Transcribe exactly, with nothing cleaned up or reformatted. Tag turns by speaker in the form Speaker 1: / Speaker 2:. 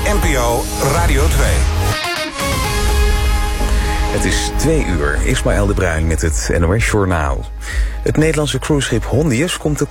Speaker 1: N P O Radio twee.
Speaker 2: Het is twee uur. Ismaël de Bruin met het N O S Journaal. Het Nederlandse cruiseschip Hondius komt de